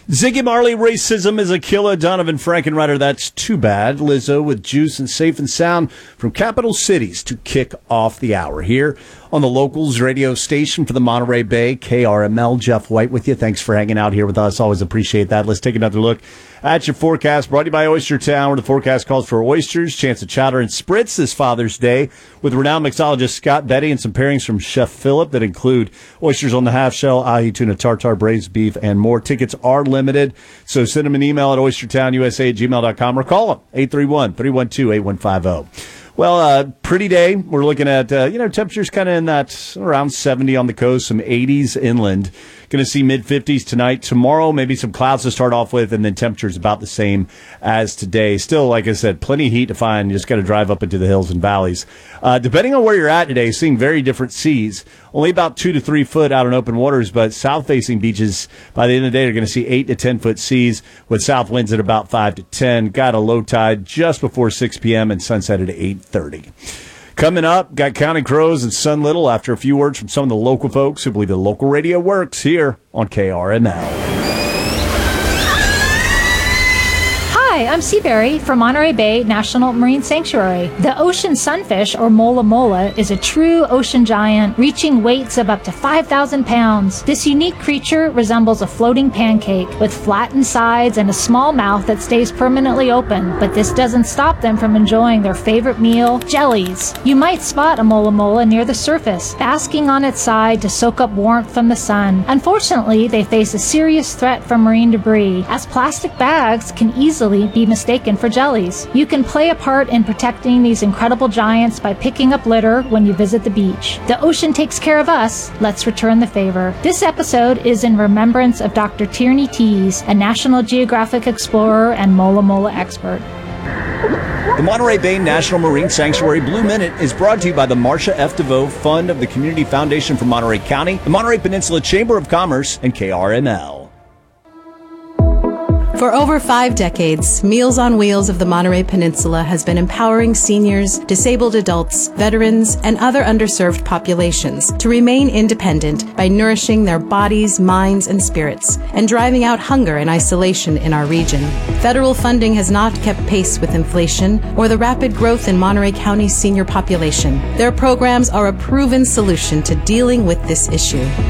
Ziggy Marley, Racism is a Killer. Donovan Frankenreiter, That's Too Bad. Lizzo with Juice and Safe and Sound from Capital Cities to kick off the hour here on the Locals radio station for the Monterey Bay, KRML. Jeff White with you. Thanks for hanging out here with us. Always appreciate that. Let's take another look at your forecast, brought to you by Oyster Town, where the forecast calls for oysters, chance of chowder and spritz this Father's Day, with renowned mixologist Scott Betty and some pairings from Chef Philip that include oysters on the half shell, ahi, tuna tartare, braised beef, and more. Tickets are limited, so send them an email at oystertownusa@gmail.com or call them, 831-312-8150. Well, pretty day. We're looking at, temperatures kind of in that around 70 on the coast, some 80s inland. Going to see mid-50s tonight. Tomorrow, maybe some clouds to start off with, and then temperatures about the same as today. Still, like I said, plenty of heat to find. You just got to drive up into the hills and valleys. Depending on where you're at today, seeing very different seas. Only about 2 to 3 foot out in open waters, but south-facing beaches, by the end of the day, are going to see 8 to 10 foot seas with south winds at about 5 to 10. Got a low tide just before 6 p.m. and sunset at 8:30. Coming up, got Counting Crows and Sun Little after a few words from some of the local folks who believe the local radio works here on KRML. Hi, I'm Seaberry from Monterey Bay National Marine Sanctuary. The ocean sunfish, or mola mola, is a true ocean giant, reaching weights of up to 5,000 pounds. This unique creature resembles a floating pancake with flattened sides and a small mouth that stays permanently open, but this doesn't stop them from enjoying their favorite meal, jellies. You might spot a mola mola near the surface, basking on its side to soak up warmth from the sun. Unfortunately, they face a serious threat from marine debris, as plastic bags can easily be mistaken for jellies. You can play a part in protecting these incredible giants by picking up litter when you visit the beach. The ocean takes care of us. Let's return the favor. This episode is in remembrance of Dr. Tierney Tease, a National Geographic explorer and mola mola expert. The Monterey Bay National Marine Sanctuary Blue Minute is brought to you by the Marcia F. DeVoe Fund of the Community Foundation for Monterey County, the Monterey Peninsula Chamber of Commerce, and KRML. For over 5 decades, Meals on Wheels of the Monterey Peninsula has been empowering seniors, disabled adults, veterans, and other underserved populations to remain independent by nourishing their bodies, minds, and spirits, and driving out hunger and isolation in our region. Federal funding has not kept pace with inflation or the rapid growth in Monterey County's senior population. Their programs are a proven solution to dealing with this issue.